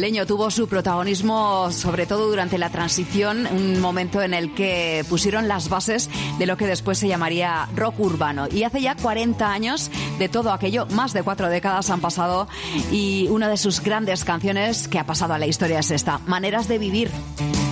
Leño tuvo su protagonismo sobre todo durante la transición, un momento en el que pusieron las bases de lo que después se llamaría rock urbano. Y hace ya 40 años de todo aquello, más de 4 décadas han pasado, y una de sus grandes canciones que ha pasado a la historia es esta, Maneras de vivir.